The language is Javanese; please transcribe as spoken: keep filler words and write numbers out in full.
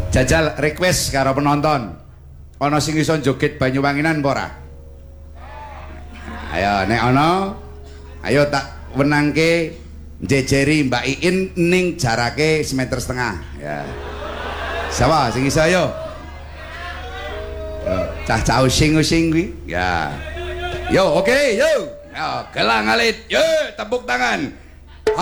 Jajal request karo penonton. Ana sing iso joget Banyuwanginan apa ora? Ayo nek ana ayo tak wenangke njejeri Mbak Iin ning jarake semeter setengah ya. Siapa sing iso ayo? Cah-cah using-using kuwi. Ya. Yo oke, okay, yo. Yo, gelang alit. Yo, tepuk tangan.